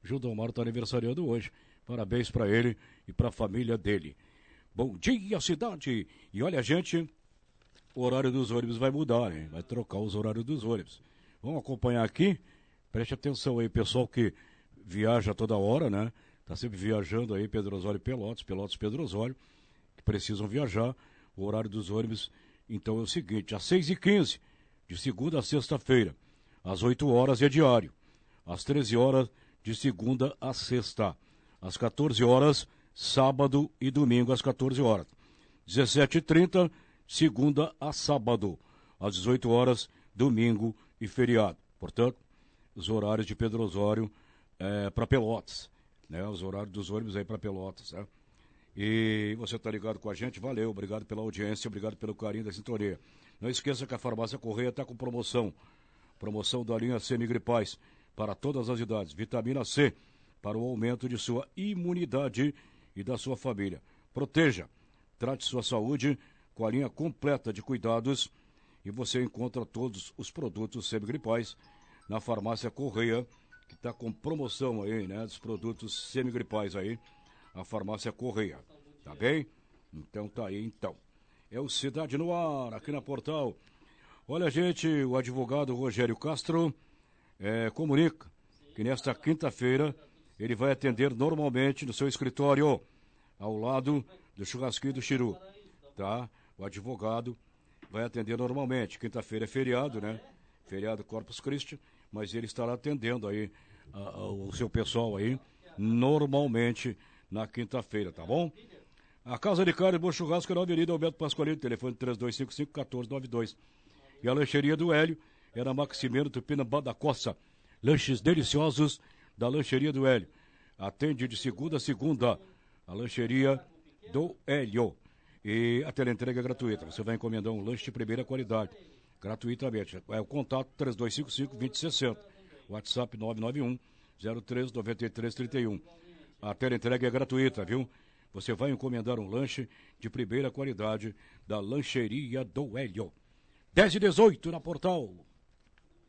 Gil Domar está aniversariando hoje. Parabéns para ele e para a família dele. Bom dia, cidade! E olha, gente, o horário dos ônibus vai mudar, hein? Vai trocar os horários dos ônibus. Vamos acompanhar aqui? Preste atenção aí, pessoal que viaja toda hora, né? Tá sempre viajando aí, Pedro Osório e Pelotas, Pedro Osório, que precisam viajar. O horário dos ônibus, então, é o seguinte, às 6h15, de segunda a sexta-feira. Às 8 horas é diário. Às 13 horas, de segunda a sexta. Às 14 horas, sábado e domingo às 14 horas. 17h30, segunda a sábado. Às 18 horas, domingo e feriado. Portanto, os horários de Pedro Osório para Pelotas, né? Os horários dos ônibus aí para Pelotas, né? E você está ligado com a gente, valeu, obrigado pela audiência, obrigado pelo carinho da sintonia. Não esqueça que a Farmácia Correia está com promoção da linha Semigripais para todas as idades, vitamina C, para o aumento de sua imunidade e da sua família. Proteja, trate sua saúde com a linha completa de cuidados e você encontra todos os produtos semigripais na Farmácia Correia, que está com promoção aí, né, dos produtos semigripais aí, a Farmácia Correia, tá bem? Então tá aí, então. É o Cidade no Ar, aqui na Portal. Olha, gente, o advogado Rogério Castro comunica que nesta quinta-feira ele vai atender normalmente no seu escritório, ao lado do churrasquinho do Chiru, tá? O advogado vai atender normalmente. Quinta-feira é feriado, né? Feriado Corpus Christi, mas ele estará atendendo aí o seu pessoal aí normalmente na quinta-feira, tá bom? A Casa de Carne Bom Churrasco é na Avenida Alberto Pasqualino, telefone 3255-1492. E a lancheria do Hélio é na Maximiano Tupinambá da Costa. Lanches deliciosos da lancheria do Hélio. Atende de segunda a segunda a lancheria do Hélio. E a teleentrega é gratuita. Você vai encomendar um lanche de primeira qualidade, gratuitamente. É o contato 3255-2060. WhatsApp 991-039331. A teleentrega é gratuita, viu? Você vai encomendar um lanche de primeira qualidade da lancheria do Hélio. 10h18 na Portal.